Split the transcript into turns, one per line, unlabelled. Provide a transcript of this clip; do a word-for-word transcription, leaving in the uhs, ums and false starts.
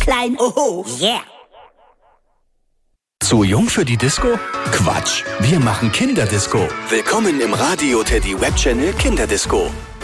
klein, oho.
Yeah.
Zu jung für die Disco? Quatsch, wir machen Kinderdisco. Willkommen im Radio Teddy Webchannel Kinderdisco.